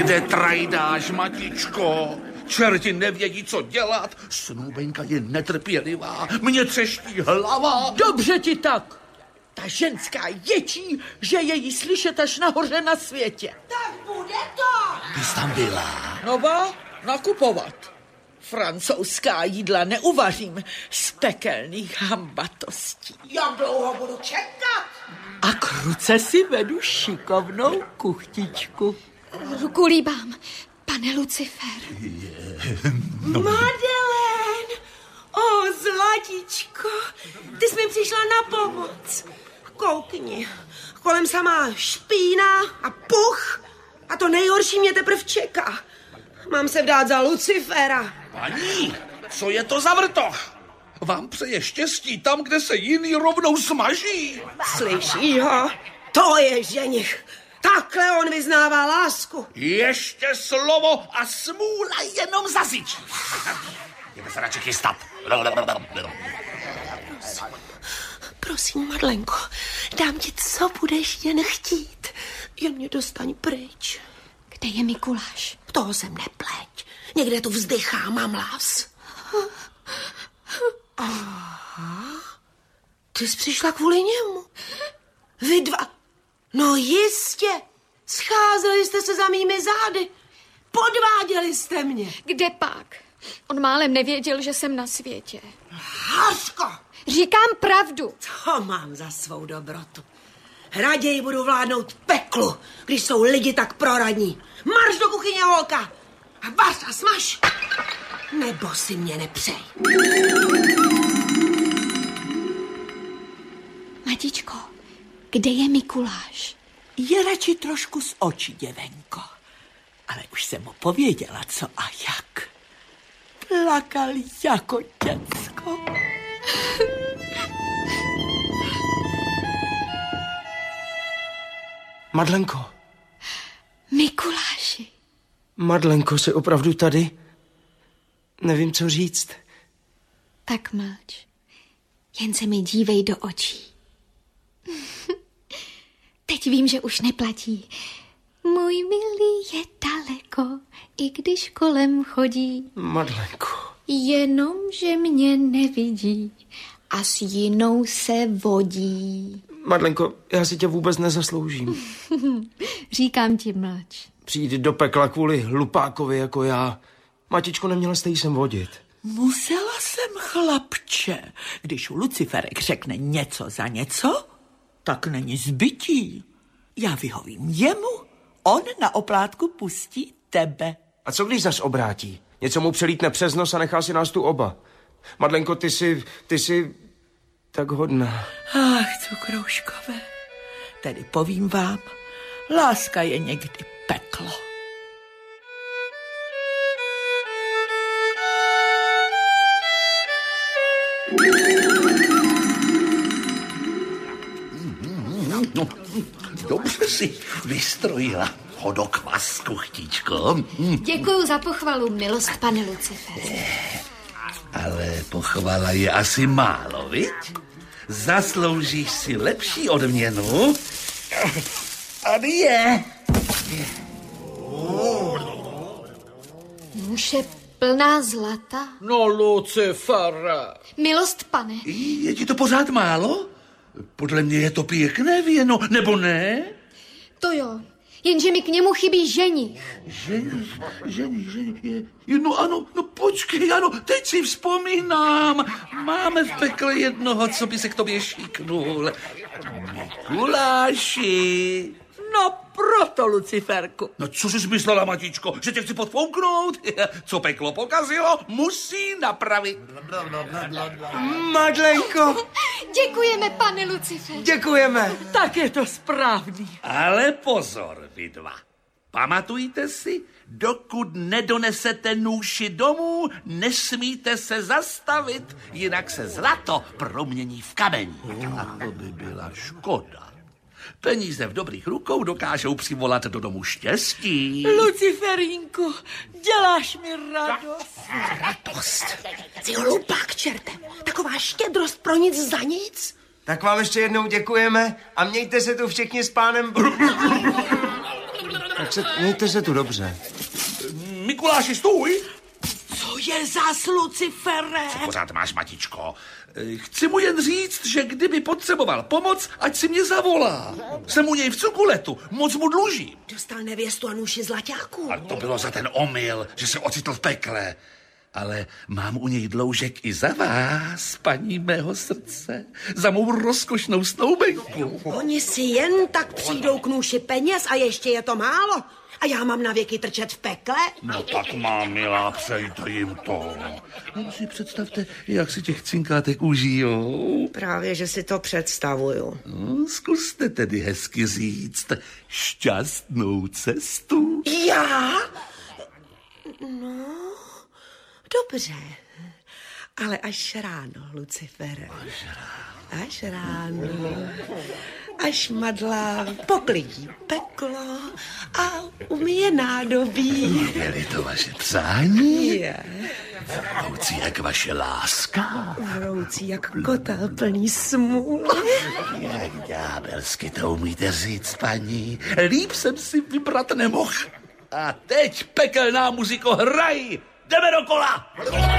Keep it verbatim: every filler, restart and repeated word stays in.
Kde trajdáš, Matičko? Čerti nevědí, co dělat. Snoubenka je netrpělivá. Mě třeští hlava. Dobře ti tak. Ta ženská ječí, že je jí slyšet až nahoře na světě. Tak bude to. Ty jsi tam byla? No ba, nakupovat. Francouzská jídla neuvařím z pekelných hambatostí. Jak dlouho budu čekat? A k ruce si vedu šikovnou kuchtičku. Ruku líbám, pane Lucifer. No. Madeleine! O, zlatičko, ty jsi mi přišla na pomoc. Koukni, kolem samá špína a puch a to nejhorší mě teprv čeká. Mám se vdát za Lucifera. Paní, co je to za vrtoch? Vám přeje štěstí tam, kde se jiný rovnou smaží. Slyší ho? To je ženich. Takhle on vyznává lásku. Ještě slovo a smůla jenom zasyč. Jdeme se radši chystat. Prosím, prosím, Madlenko, dám ti, co budeš jen chtít. Jen mě dostaň pryč. Kde je Mikuláš? Toho jsem nepleť. Někde tu vzdychá, mám mlás. Aha, ty jsi přišla kvůli němu. Vy dva. No jistě. Scházeli jste se za mými zády. Podváděli jste mě. Kde pak? On málem nevěděl, že jsem na světě. Hařko! Říkám pravdu. To mám za svou dobrotu. Raději budu vládnout peklu, když jsou lidi tak proradní. Marš do kuchyně, holka! A vař a smaž! Nebo si mě nepřej. Matičko, kde je Mikuláš? Je radši trošku z očí, děvenko. Ale už jsem mu pověděla, co a jak. Plakal jako děcko. Madlenko. Mikuláši. Madlenko, jsi opravdu tady? Nevím, co říct. Tak mlč. Jen se mi dívej do očí. Teď vím, že už neplatí. Můj milý je daleko, i když kolem chodí. Madlenko. Jenom, že mě nevidí a s jinou se vodí. Madlenko, já si tě vůbec nezasloužím. Říkám ti, mlč. Přijít do pekla kvůli hlupákovi jako já. Matičko, neměla jste jí sem vodit. Musela jsem, chlapče. Když Luciferek řekne něco za něco, tak není zbytí. Já vyhovím jemu, on na oplátku pustí tebe. A co když zas obrátí? Něco mu přelítne přes nos a nechá si nás tu oba. Madlenko, ty jsi, ty jsi tak hodná. Ach, cukrouškové, tedy povím vám, láska je někdy peklo. No, dobře si vystrojila hodokvas, kuchtičko. Děkuju za pochvalu, milost, pane Lucifer. Ale pochvala je asi málo, viď? Zasloužíš si lepší odměnu. Tady je. Nůž je plná zlata. No, Lucifer. Milost, pane. Je ti to pořád málo? Podle mě je to pěkné věno, nebo ne? To jo, jenže mi k němu chybí ženich. Ženich, ženich, ženich, je, je, no ano, no počkej, ano, teď si vzpomínám. Máme v pekle jednoho, co by se k tobě šíknul. Mikuláši. No proto, Luciferku. No co jsi myslela, Matičko, že tě chci podfouknout? Co peklo pokazilo, musí napravit. Madlenko, Děkujeme, pane Lucifer. děkujeme. Tak je to správný. Ale pozor, vy dva. Pamatujte si, dokud nedonesete nůši domů, nesmíte se zastavit, jinak se zlato promění v kameň. A to by byla škoda. Peníze v dobrých rukou dokážou přivolat do domu štěstí. Luciferínku, děláš mi radost. Radost. Ty hlupák, čerte. Taková štědrost pro nic za nic. Tak vám ještě jednou děkujeme a mějte se tu všichni s pánem... Tak Tak se, mějte se tu dobře. Mikuláši, stůj! Co je zas, Lucifere? Co pořád máš, Matičko? Chci mu jen říct, že kdyby potřeboval pomoc, ať si mě zavolá. Jsem u něj v cukuletu, moc mu dluží. Dostal nevěstu a nůši zlaťáků. A to bylo za ten omyl, že se ocitl v pekle. Ale mám u něj dloužek i za vás, paní mého srdce, za mou rozkošnou snoubenku. Oni si jen tak přijdou k nůši peněz a ještě je to málo. A já mám na věky trčet v pekle? No tak mám, milá, přejte jim to. Jen si představte, jak si těch cinkátek užijou. Právě, že si to představuju. No, zkuste tedy hezky říct šťastnou cestu. Já? No, dobře. Ale až ráno, Lucifere. Až ráno. Až ráno. Až madla poklidí peklo a umyje nádobí. Je-li to vaše přání? Je. Vroucí jak vaše láska. Vroucí jak kotel plný smůly. Jak ďábelsky to umíte říct, paní. Líp jsem si vybrat nemohl. A teď pekelná muziko, hraj! Jdeme do kola!